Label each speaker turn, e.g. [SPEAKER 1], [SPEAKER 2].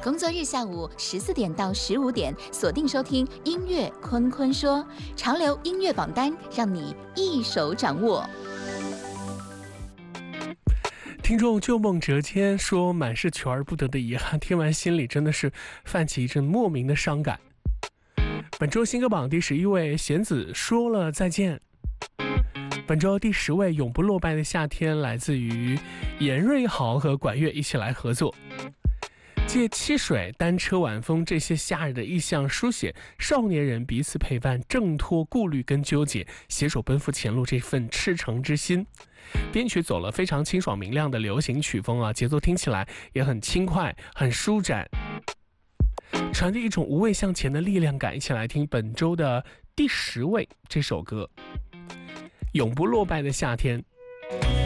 [SPEAKER 1] 工作日下午14点到15点，锁定收听音乐坤坤说，潮流音乐榜单，让你一手掌握。
[SPEAKER 2] 听众旧梦折肩说，满是求而不得的遗憾，听完心里真的是泛起一阵莫名的伤感。本周新歌榜第11位，弦子说了再见。本周第10位，永不落败的夏天，来自于严瑞豪和管乐一起来合作，借汽水、单车、晚风这些夏日的意象，书写少年人彼此陪伴，挣脱顾虑跟纠结，携手奔赴前路这份赤诚之心。编曲走了非常清爽明亮的流行曲风啊，节奏听起来也很轻快，很舒展，传递一种无畏向前的力量感。一起来听本周的第10位这首歌，永不落败的夏天。